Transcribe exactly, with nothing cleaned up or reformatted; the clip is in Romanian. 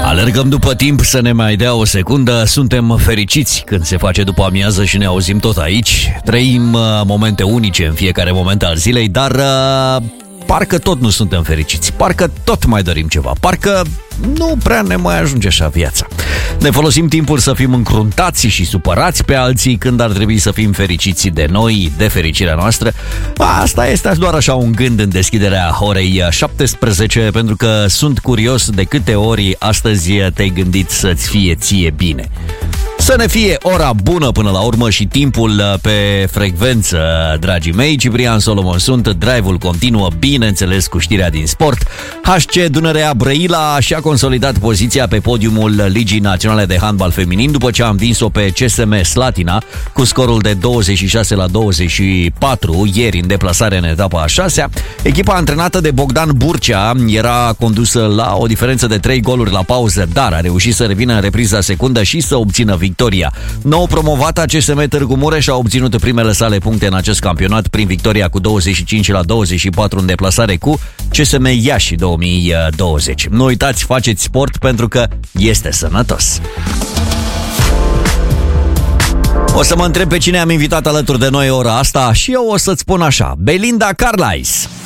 Alergăm după timp să ne mai dea o secundă. Suntem fericiți când se face după amiază și ne auzim tot aici. Trăim uh, momente unice în fiecare moment al zilei, dar uh, parcă tot nu suntem fericiți. Parcă tot mai dorim ceva. Parcă nu prea ne mai ajunge așa viața. Ne folosim timpul să fim încruntați și supărați pe alții când ar trebui să fim fericiți de noi, de fericirea noastră. Asta este doar așa un gând în deschiderea orei șaptesprezece, pentru că sunt curios de câte ori astăzi te-ai gândit să-ți fie ție bine. Să ne fie ora bună până la urmă și timpul pe frecvență, dragii mei. Ciprian Solomon sunt, drive-ul continuă, bineînțeles, cu știrea din sport. H C Dunărea Brăila și-a consolidat poziția pe podiumul Ligii Naționale de Handbal Feminin după ce a învins-o pe C S M Slatina cu scorul de douăzeci și șase la douăzeci și patru ieri în deplasare în etapa a șasea. Echipa antrenată de Bogdan Burcea era condusă la o diferență de trei goluri la pauză, dar a reușit să revină în repriza secundă și să obțină victoria. Nou promovata C S M Târgu Mureș a obținut primele sale puncte în acest campionat prin victoria cu douăzeci și cinci la douăzeci și patru în deplasare cu C S M Iași două mii douăzeci. Nu uitați, faceți sport pentru că este sănătos. O să mă întreb pe cine am invitat alături de noi ora asta și eu o să-ți spun așa: Belinda Carlisle.